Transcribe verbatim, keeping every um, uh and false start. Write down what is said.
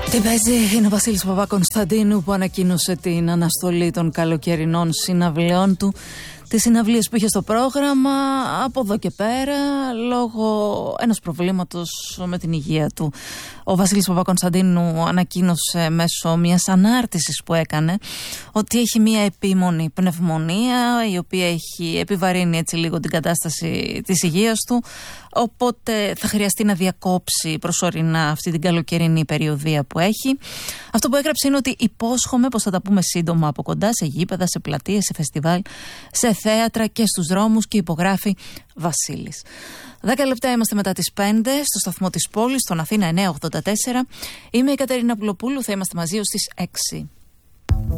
Τι παίζει, είναι ο Βασίλης Παπακωνσταντίνου που ανακοίνωσε την αναστολή των καλοκαιρινών συναυλιών του. Τις συναυλίες που είχε στο πρόγραμμα από εδώ και πέρα λόγω ενός προβλήματος με την υγεία του. Ο Βασίλης Παπακωνσταντίνου ανακοίνωσε μέσω μιας ανάρτησης που έκανε ότι έχει μια επίμονη πνευμονία η οποία έχει επιβαρύνει έτσι λίγο την κατάσταση της υγείας του, οπότε θα χρειαστεί να διακόψει προσωρινά αυτή την καλοκαιρινή περιοδία που έχει. Αυτό που έγραψε είναι ότι υπόσχομαι πως θα τα πούμε σύντομα από κοντά σε γήπεδα, σε πλατείες, σε φεστιβάλ, σε θέατρα και στους δρόμους, και υπογράφει Βασίλης. Δέκα λεπτά είμαστε μετά τις πέντε στο σταθμό της πόλης, στον Αθήνα εννιακόσια ογδόντα τέσσερα. Είμαι η Κατερίνα Πουλοπούλου, θα είμαστε μαζί ως τις έξι.